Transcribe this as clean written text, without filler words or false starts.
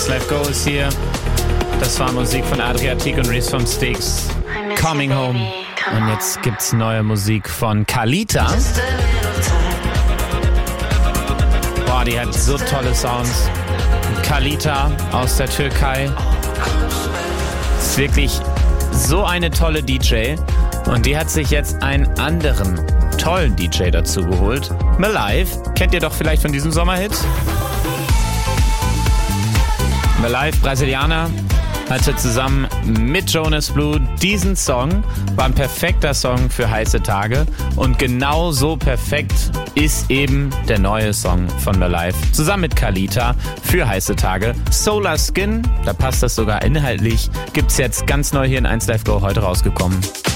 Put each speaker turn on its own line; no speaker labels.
1 Live Go ist hier. Das war Musik von Adriatic und Reese vom Styx. Coming Home. Und jetzt gibt's neue Musik von Kalita. Boah, die hat so tolle Sounds. Kalita aus der Türkei. Ist wirklich so eine tolle DJ. Und die hat sich jetzt einen anderen tollen DJ dazu geholt. Malive. Kennt ihr doch vielleicht von diesem Sommerhit? Malive, Brasilianer, hatte zusammen mit Jonas Blue diesen Song. War ein perfekter Song für heiße Tage. Und genau so perfekt ist eben der neue Song von Malive. Zusammen mit Kalita für heiße Tage. Solar Skin, da passt das sogar inhaltlich. Gibt's jetzt ganz neu hier in 1 Live Go, heute rausgekommen.